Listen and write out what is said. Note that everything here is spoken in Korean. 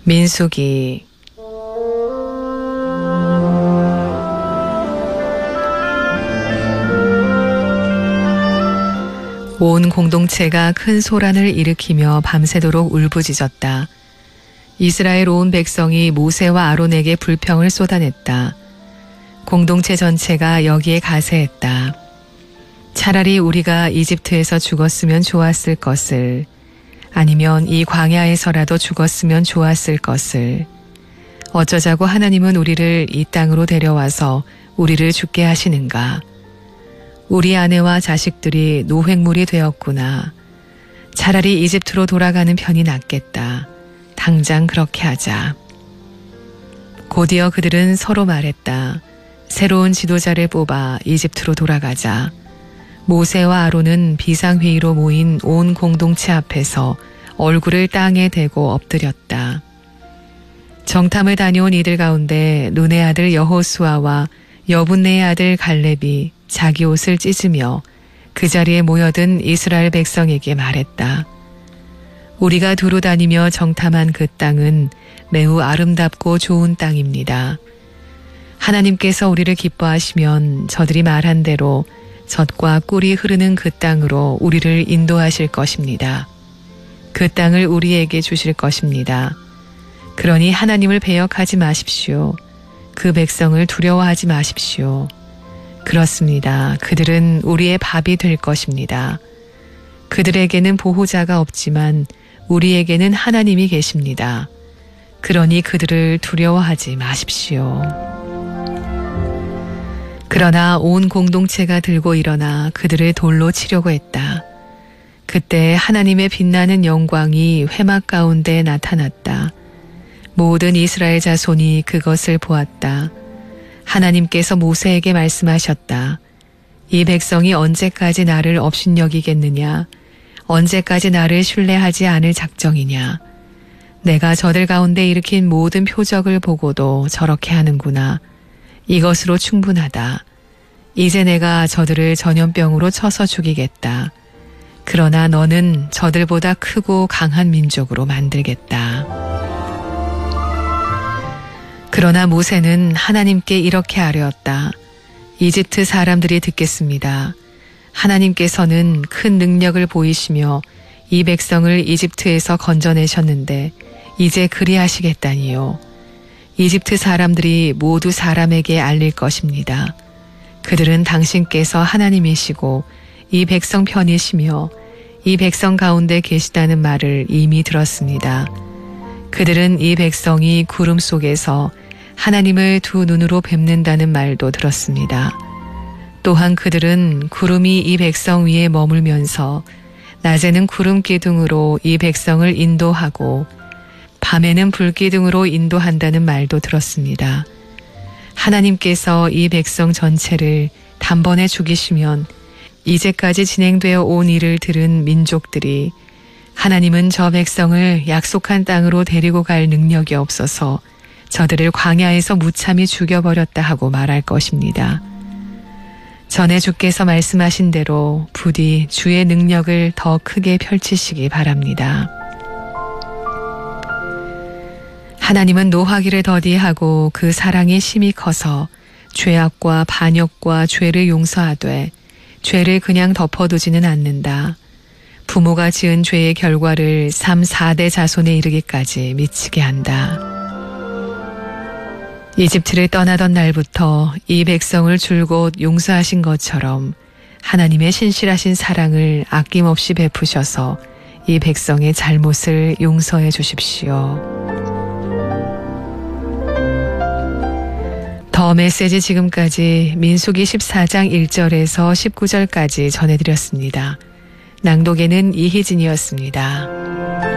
민수기. 온 공동체가 큰 소란을 일으키며 밤새도록 울부짖었다. 이스라엘 온 백성이 모세와 아론에게 불평을 쏟아냈다. 공동체 전체가 여기에 가세했다. 차라리 우리가 이집트에서 죽었으면 좋았을 것을, 아니면 이 광야에서라도 죽었으면 좋았을 것을. 어쩌자고 하나님은 우리를 이 땅으로 데려와서 우리를 죽게 하시는가. 우리 아내와 자식들이 노획물이 되었구나. 차라리 이집트로 돌아가는 편이 낫겠다. 당장 그렇게 하자. 곧이어 그들은 서로 말했다. 새로운 지도자를 뽑아 이집트로 돌아가자. 모세와 아론은 비상회의로 모인 온 공동체 앞에서 얼굴을 땅에 대고 엎드렸다. 정탐을 다녀온 이들 가운데 눈의 아들 여호수아와 여분네의 아들 갈렙이 자기 옷을 찢으며 그 자리에 모여든 이스라엘 백성에게 말했다. 우리가 두루 다니며 정탐한 그 땅은 매우 아름답고 좋은 땅입니다. 하나님께서 우리를 기뻐하시면 저들이 말한 대로 젖과 꿀이 흐르는 그 땅으로 우리를 인도하실 것입니다. 그 땅을 우리에게 주실 것입니다. 그러니 하나님을 배역하지 마십시오. 그 백성을 두려워하지 마십시오. 그렇습니다. 그들은 우리의 밥이 될 것입니다. 그들에게는 보호자가 없지만 우리에게는 하나님이 계십니다. 그러니 그들을 두려워하지 마십시오. 그러나 온 공동체가 들고 일어나 그들을 돌로 치려고 했다. 그때 하나님의 빛나는 영광이 회막 가운데 나타났다. 모든 이스라엘 자손이 그것을 보았다. 하나님께서 모세에게 말씀하셨다. 이 백성이 언제까지 나를 업신여기겠느냐? 언제까지 나를 신뢰하지 않을 작정이냐? 내가 저들 가운데 일으킨 모든 표적을 보고도 저렇게 하는구나. 이것으로 충분하다. 이제 내가 저들을 전염병으로 쳐서 죽이겠다. 그러나 너는 저들보다 크고 강한 민족으로 만들겠다. 그러나 모세는 하나님께 이렇게 아뢰었다. 이집트 사람들이 듣겠습니다. 하나님께서는 큰 능력을 보이시며 이 백성을 이집트에서 건져내셨는데 이제 그리하시겠다니요. 이집트 사람들이 모두 사람에게 알릴 것입니다. 그들은 당신께서 하나님이시고 이 백성 편이시며 이 백성 가운데 계시다는 말을 이미 들었습니다. 그들은 이 백성이 구름 속에서 하나님을 두 눈으로 뵙는다는 말도 들었습니다. 또한 그들은 구름이 이 백성 위에 머물면서 낮에는 구름 기둥으로 이 백성을 인도하고 밤에는 불기둥으로 인도한다는 말도 들었습니다. 하나님께서 이 백성 전체를 단번에 죽이시면 이제까지 진행되어 온 일을 들은 민족들이 하나님은 저 백성을 약속한 땅으로 데리고 갈 능력이 없어서 저들을 광야에서 무참히 죽여버렸다 하고 말할 것입니다. 전에 주께서 말씀하신 대로 부디 주의 능력을 더 크게 펼치시기 바랍니다. 하나님은 노하기를 더디하고 그 사랑이 심히 커서 죄악과 반역과 죄를 용서하되 죄를 그냥 덮어두지는 않는다. 부모가 지은 죄의 결과를 3, 4대 자손에 이르기까지 미치게 한다. 이집트를 떠나던 날부터 이 백성을 줄곧 용서하신 것처럼 하나님의 신실하신 사랑을 아낌없이 베푸셔서 이 백성의 잘못을 용서해 주십시오. 더 메시지 지금까지 민수기 14장 1절에서 19절까지 전해드렸습니다. 낭독에는 이희진이었습니다.